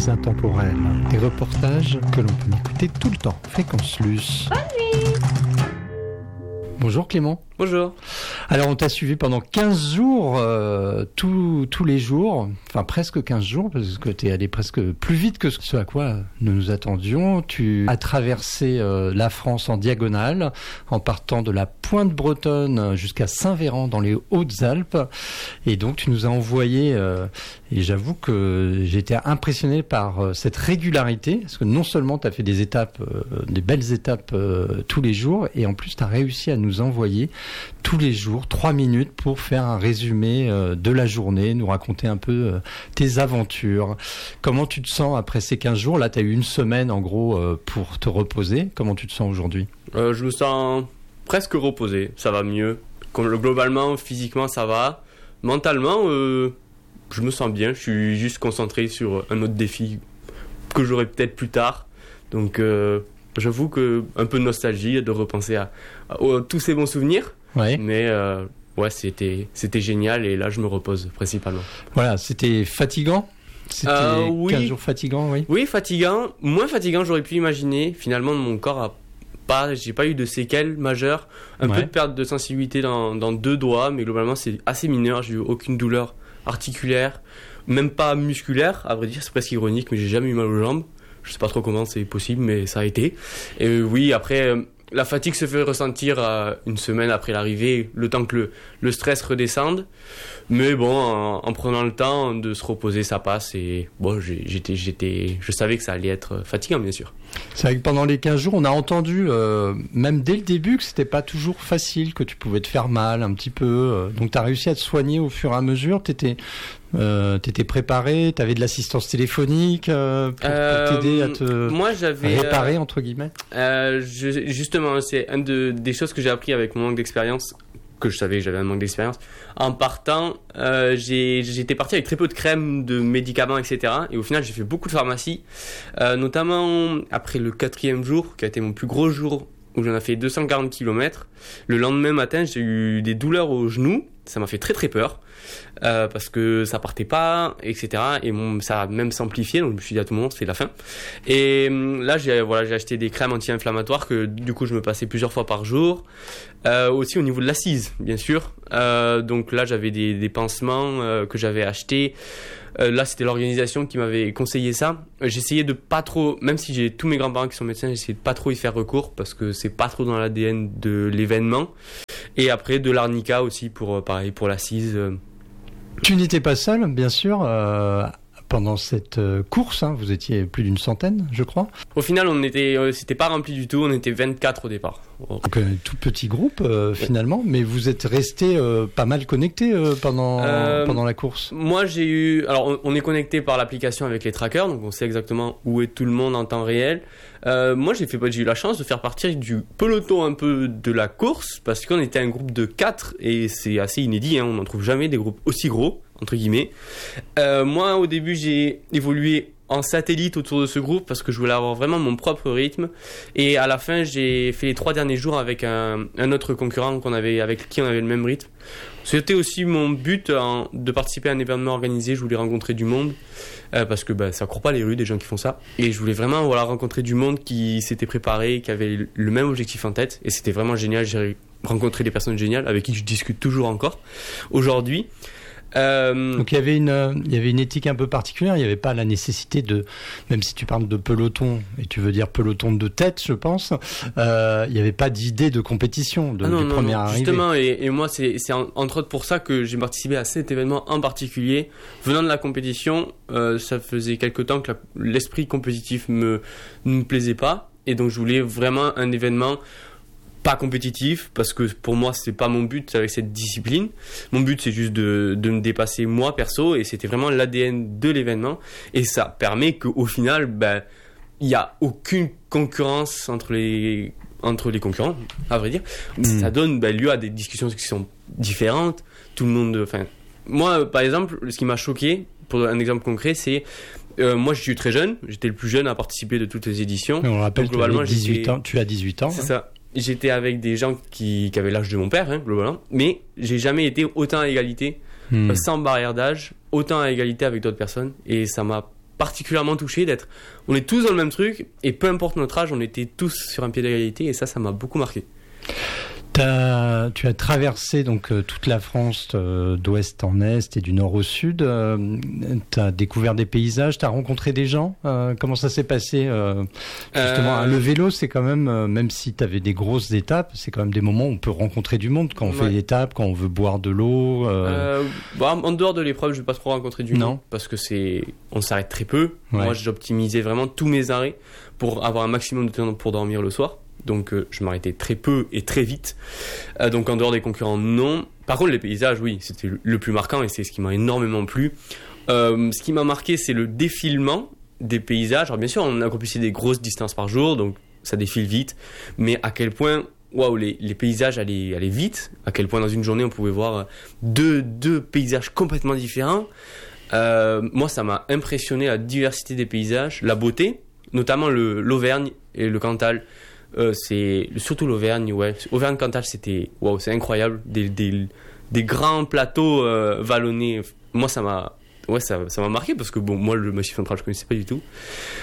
Analyse intemporelle. Des reportages que l'on peut écouter tout le temps. Fréquence Luce. Bonne nuit. Bonjour Clément. Bonjour. Alors on t'a suivi pendant 15 jours, tous les jours, enfin presque 15 jours, parce que tu es allé presque plus vite que ce à quoi nous nous attendions. Tu as traversé la France en diagonale, en partant de la Pointe Bretonne jusqu'à Saint-Véran dans les Hautes-Alpes. Et donc tu nous as envoyé, et j'avoue que j'étais impressionné par cette régularité, parce que non seulement tu as fait des étapes, des belles étapes tous les jours, et en plus tu as réussi à nous envoyer tous les jours 3 minutes pour faire un résumé de la journée, nous raconter un peu tes aventures. Comment tu te sens après ces 15 jours? Là, tu as eu une semaine en gros pour te reposer. Comment tu te sens aujourd'hui? Je me sens presque reposé, ça va mieux. Globalement, physiquement, ça va. Mentalement, je me sens bien. Je suis juste concentré sur un autre défi que j'aurai peut-être plus tard. Donc, j'avoue que un peu de nostalgie de repenser à tous ces bons souvenirs. Ouais. Mais ouais, c'était génial et là, je me repose principalement. Voilà, c'était fatigant? C'était oui. 15 jours fatigants, oui. Oui, fatigant. Moins fatigant, j'aurais pu imaginer. Finalement, mon corps j'ai pas eu de séquelles majeures. Un peu de perte de sensibilité dans 2 doigts, mais globalement, c'est assez mineur. J'ai eu aucune douleur articulaire, même pas musculaire. À vrai dire, c'est presque ironique, mais j'ai jamais eu mal aux jambes. Je sais pas trop comment c'est possible, mais ça a été. Et oui, après, la fatigue se fait ressentir une semaine après l'arrivée, le temps que le stress redescende. Mais bon, en prenant le temps de se reposer, ça passe. Et bon, je savais que ça allait être fatigant, bien sûr. C'est vrai que pendant les 15 jours, on a entendu, même dès le début, que c'était pas toujours facile, que tu pouvais te faire mal un petit peu. Donc tu as réussi à te soigner au fur et à mesure. T'étais préparé, t'avais de l'assistance téléphonique pour t'aider à te réparer, entre guillemets. Justement, c'est des choses que j'ai appris avec mon manque d'expérience, que je savais que j'avais un manque d'expérience. En partant, j'étais parti avec très peu de crème, de médicaments, etc. Et au final, j'ai fait beaucoup de pharmacie, notamment après le 4e jour, qui a été mon plus gros jour, où j'en ai fait 240 km. Le lendemain matin, j'ai eu des douleurs aux genoux. Ça m'a fait très très peur, parce que ça partait pas, etc. Et ça a même s'amplifié, donc je me suis dit à tout moment, c'est la fin. Et là, j'ai acheté des crèmes anti-inflammatoires que du coup, je me passais plusieurs fois par jour. Aussi au niveau de l'assise, bien sûr. Donc là, j'avais des pansements que j'avais achetés. Là, c'était l'organisation qui m'avait conseillé ça. J'essayais de pas trop, même si j'ai tous mes grands-parents qui sont médecins, j'essayais de pas trop y faire recours parce que c'est pas trop dans l'ADN de l'événement. Et après, de l'arnica aussi pour l'assise. Tu n'étais pas seul, bien sûr, pendant cette course. Hein, vous étiez plus d'une centaine, je crois. Au final, c'était pas rempli du tout. On était 24 au départ. Donc, tout petit groupe, finalement. Mais vous êtes restés pas mal connectés pendant la course. Moi, alors, on est connecté par l'application avec les trackers, donc on sait exactement où est tout le monde en temps réel. Moi, j'ai eu la chance de faire partie du peloton un peu de la course, parce qu'on était un groupe de 4, et c'est assez inédit, hein, on n'en trouve jamais des groupes aussi gros, entre guillemets. Moi, au début, j'ai évolué en satellite autour de ce groupe parce que je voulais avoir vraiment mon propre rythme, et à la fin j'ai fait les 3 derniers jours avec un autre concurrent avec qui on avait le même rythme. C'était aussi mon but de participer à un événement organisé. Je voulais rencontrer du monde, parce que ça court pas les rues des gens qui font ça, et je voulais vraiment rencontrer du monde qui s'était préparé, qui avait le même objectif en tête, et c'était vraiment génial. J'ai rencontré des personnes géniales avec qui je discute toujours encore aujourd'hui. Donc il y avait une éthique un peu particulière. Il n'y avait pas la nécessité même si tu parles de peloton et tu veux dire peloton de tête, je pense, il n'y avait pas d'idée de compétition du premier arrivé. Justement, et moi c'est entre autres pour ça que j'ai participé à cet événement en particulier. Venant de la compétition, ça faisait quelque temps que l'esprit compétitif ne me plaisait pas, et donc je voulais vraiment un événement pas compétitif, parce que pour moi c'est pas mon but avec cette discipline. Mon but c'est juste de me dépasser moi perso, et c'était vraiment l'ADN de l'événement, et ça permet qu'au final il y a aucune concurrence entre les concurrents, à vrai dire. Ça donne lieu à des discussions qui sont différentes. Tout le monde, moi par exemple, ce qui m'a choqué, pour un exemple concret, c'est moi je suis très jeune, j'étais le plus jeune à participer de toutes les éditions. On rappelle que tu as 18 ans. C'est ça. J'étais avec des gens qui avaient l'âge de mon père, globalement, mais j'ai jamais été autant à égalité, sans barrière d'âge, autant à égalité avec d'autres personnes, et ça m'a particulièrement touché on est tous dans le même truc, et peu importe notre âge, on était tous sur un pied d'égalité, et ça m'a beaucoup marqué. Tu as traversé donc toute la France d'ouest en est et du nord au sud. Tu as découvert des paysages, tu as rencontré des gens. Comment ça s'est passé justement le vélo, c'est quand même si tu avais des grosses étapes, c'est quand même des moments où on peut rencontrer du monde quand on fait l'étape, quand on veut boire de l'eau. En dehors de l'épreuve, je vais pas trop rencontrer du monde parce que on s'arrête très peu. Ouais. Moi, j'optimisais vraiment tous mes arrêts pour avoir un maximum de temps pour dormir le soir. Donc je m'arrêtais très peu et très vite. Donc en dehors des concurrents, non. Par contre, les paysages, oui, c'était le plus marquant et c'est ce qui m'a énormément plu. Ce qui m'a marqué, c'est le défilement des paysages. Alors bien sûr, on accomplissait des grosses distances par jour, donc ça défile vite. Mais à quel point, les paysages allaient vite. À quel point dans une journée, on pouvait voir deux paysages complètement différents. Moi, ça m'a impressionné, la diversité des paysages, la beauté, notamment l'Auvergne et le Cantal. C'est surtout l'Auvergne, Auvergne-Cantal, c'est incroyable, des grands plateaux vallonnés. Moi, ça m'a marqué parce que moi le Massif central je connaissais pas du tout.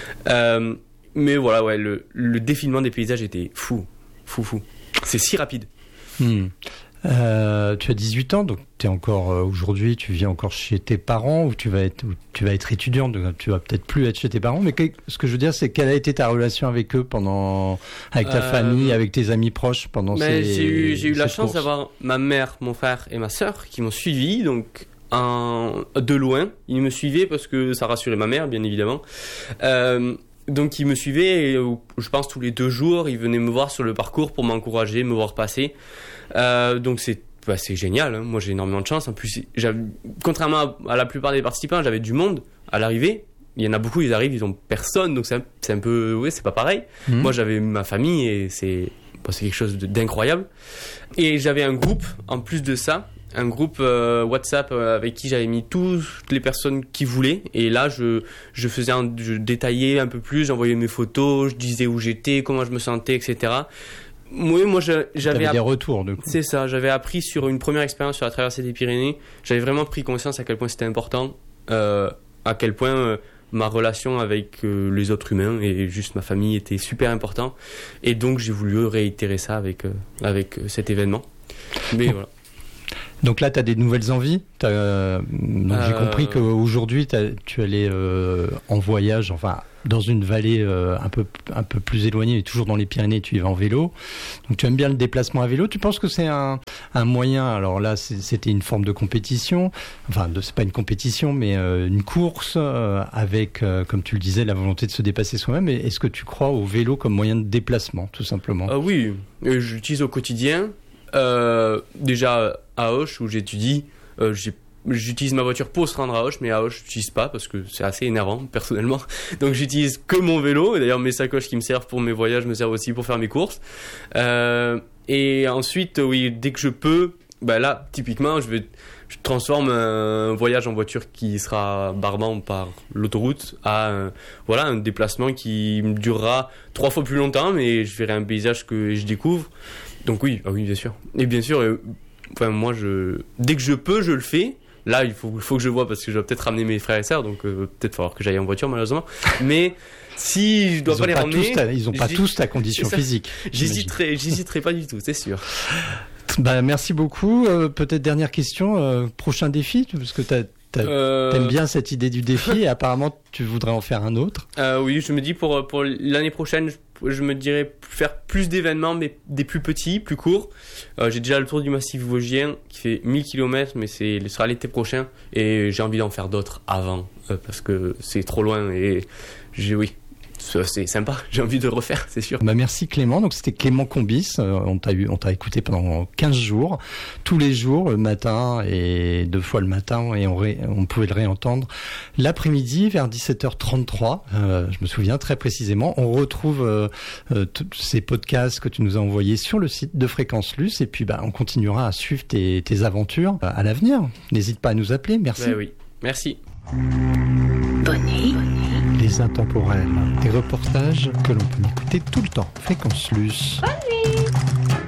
Mais voilà, le défilement des paysages était fou. C'est si rapide. Tu as 18 ans, donc tu es encore aujourd'hui, tu vis encore chez tes parents ou tu vas être étudiant, donc tu vas peut-être plus être chez tes parents. Mais ce que je veux dire, c'est quelle a été ta relation avec eux avec ta famille, avec tes amis proches pendant j'ai eu la chance d'avoir ma mère, mon frère et ma sœur qui m'ont suivi, donc de loin. Ils me suivaient parce que ça rassurait ma mère, bien évidemment. Donc ils me suivaient, et, je pense tous les 2 jours, ils venaient me voir sur le parcours pour m'encourager, me voir passer. Donc c'est génial, hein. Moi j'ai énormément de chance. En plus, contrairement à la plupart des participants, j'avais du monde à l'arrivée. Il y en a beaucoup, ils arrivent, ils ont personne, donc c'est un peu, c'est pas pareil. Moi j'avais ma famille et c'est quelque chose d'incroyable. Et j'avais un groupe, en plus de ça, un groupe WhatsApp avec qui j'avais mis toutes les personnes qui voulaient, et là je détaillais un peu plus, j'envoyais mes photos, je disais où j'étais, comment je me sentais, etc. Oui, moi j'avais des retours de coup. C'est ça, j'avais appris sur une première expérience sur la traversée des Pyrénées, j'avais vraiment pris conscience à quel point c'était important, à quel point ma relation avec les autres humains et juste ma famille était super important, et donc j'ai voulu réitérer ça avec cet événement. Mais voilà. Donc là, tu as des nouvelles envies. J'ai compris qu'aujourd'hui, tu allais en voyage, enfin, dans une vallée un peu plus éloignée, mais toujours dans les Pyrénées, tu y vas en vélo. Donc tu aimes bien le déplacement à vélo. Tu penses que c'est un moyen, alors là, c'était une forme de compétition, enfin, c'est pas une compétition, mais une course avec, comme tu le disais, la volonté de se dépasser soi-même. Et est-ce que tu crois au vélo comme moyen de déplacement, tout simplement ? Oui, je l'utilise au quotidien. Déjà à Auch où j'étudie, j'utilise ma voiture pour se rendre à Auch, mais à Auch j'utilise pas parce que c'est assez énervant personnellement, donc j'utilise que mon vélo, et d'ailleurs mes sacoches qui me servent pour mes voyages me servent aussi pour faire mes courses, et ensuite dès que je peux, là typiquement je transforme un voyage en voiture qui sera barbant par l'autoroute à un déplacement qui me durera 3 fois plus longtemps, mais je verrai un paysage que je découvre. Donc oui, bien sûr. Et bien sûr, moi, dès que je peux, je le fais. Là, il faut que je vois parce que je dois peut-être ramener mes frères et sœurs, donc peut-être falloir que j'aille en voiture malheureusement. Mais si je dois pas les ramener, ils n'ont pas tous ta condition physique. J'hésiterai pas du tout, c'est sûr. Merci beaucoup. Peut-être dernière question, prochain défi, parce que t'aimes bien cette idée du défi et apparemment tu voudrais en faire un autre. Oui, je me dis pour l'année prochaine, je me dirais faire plus d'événements, mais des plus petits, plus courts. J'ai déjà le tour du massif vosgien qui fait 1000 km, mais ce sera l'été prochain, et j'ai envie d'en faire d'autres avant parce que c'est trop loin, et c'est sympa, j'ai envie de le refaire, c'est sûr. Merci Clément. Donc c'était Clément Combis, on t'a écouté pendant 15 jours, tous les jours, le matin et 2 fois le matin, et on pouvait le réentendre l'après-midi vers 17h33, je me souviens très précisément. On retrouve tous ces podcasts que tu nous as envoyés sur le site de Fréquence Luce, et puis on continuera à suivre tes aventures à l'avenir. N'hésite pas à nous appeler, merci. Oui, merci. Les intemporels, des reportages que l'on peut écouter tout le temps. Fréquence Luce.